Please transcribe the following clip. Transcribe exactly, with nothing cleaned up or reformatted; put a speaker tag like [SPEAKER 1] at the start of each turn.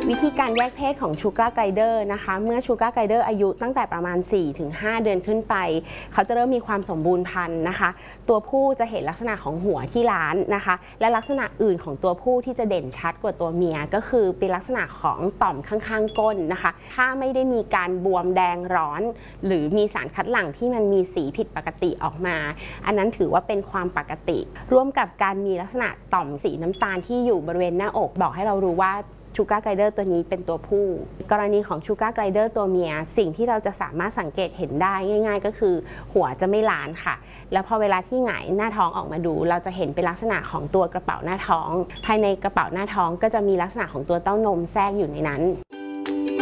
[SPEAKER 1] วิธีการแยกเพศของชูการ์ไกเดอร์นะคะเมื่อชูการ์ไกเดอร์อายุตั้งแต่ประมาณ สี่ถึงห้า เดือนขึ้นไปเขาจะเริ่มมีความสมบูรณ์พันธุ์นะคะตัวผู้จะเห็นลักษณะของหัวที่ล้านนะคะและลักษณะอื่นของตัวผู้ที่จะเด่นชัดกว่าตัวเมียก็คือเป็นลักษณะของต่อมข้างๆก้นนะคะถ้าไม่ได้มีการบวมแดงร้อนหรือมีสารคัดหลั่งที่มันมีสีผิดปกติออกมาอันนั้นถือว่าเป็นความปกติร่วมกับการมีลักษณะต่อมสีน้ำตาลที่อยู่บริเวณหน้าอกบอกให้เรารู้ว่าชูการ์ไกเดอร์ตัวนี้เป็นตัวผู้กรณีของชูการ์ไกเดอร์ตัวเมียสิ่งที่เราจะสามารถสังเกตเห็นได้ง่ายๆก็คือหัวจะไม่ล้านค่ะแล้วพอเวลาที่หงายหน้าท้องออกมาดูเราจะเห็นเป็นลักษณะของตัวกระเป๋าหน้าท้องภายในกระเป๋าหน้าท้องก็จะมีลักษณะของตัวเต้านมแทรกอยู่ในนั้น